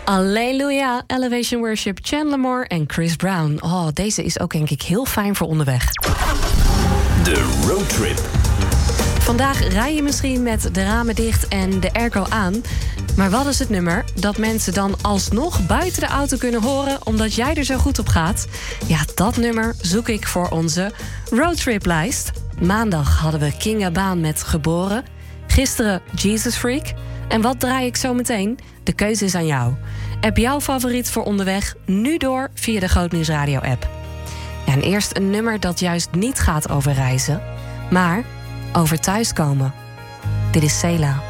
Alleluia, Elevation Worship, Chandler Moore en Chris Brown. Oh, deze is ook denk ik heel fijn voor onderweg. De roadtrip. Vandaag rij je misschien met de ramen dicht en de airco aan. Maar wat is het nummer dat mensen dan alsnog buiten de auto kunnen horen omdat jij er zo goed op gaat? Ja, dat nummer zoek ik voor onze roadtriplijst. Maandag hadden we Kinga Baan met Geboren. Gisteren Jesus Freak. En wat draai ik zo meteen? De keuze is aan jou. App jouw favoriet voor onderweg nu door via de Grootnieuws Radio app. Ja, en eerst een nummer dat juist niet gaat over reizen, maar over thuiskomen. Dit is Sela.